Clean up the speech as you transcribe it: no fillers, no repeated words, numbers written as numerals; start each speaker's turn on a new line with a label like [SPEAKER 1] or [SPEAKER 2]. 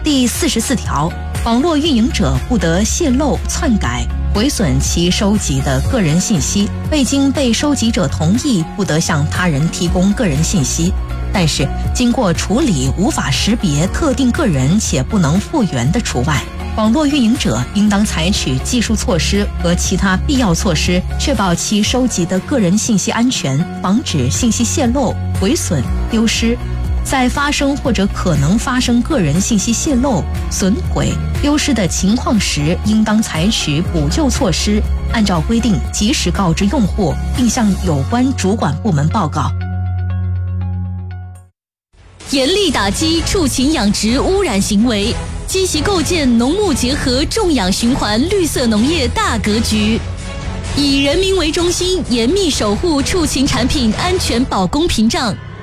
[SPEAKER 1] 第44条，网络运营者不得泄露、篡改、毁损其收集的个人信息，未经被收集者同意，不得向他人提供个人信息。但是，经过处理无法识别特定个人且不能复原的除外。网络运营者应当采取技术措施和其他必要措施，确保其收集的个人信息安全，防止信息泄露、毁损、丢失。在发生或者可能发生个人信息泄露、损毁、丢失的情况时，应当采取补救措施，按照规定及时告知用户，并向有关主管部门报告。
[SPEAKER 2] 严厉打击畜禽养殖污染行为，积极构建农牧结合种养循环绿色农业大格局，以人民为中心，严密守护畜禽产品安全保供屏障，